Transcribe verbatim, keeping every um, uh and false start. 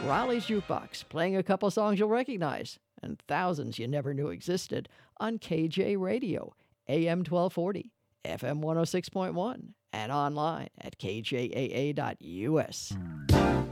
Raleigh's Jukebox, playing a couple songs you'll recognize and thousands you never knew existed on K J Radio, A M twelve forty, F M one oh six point one, and online at K J A A dot U S.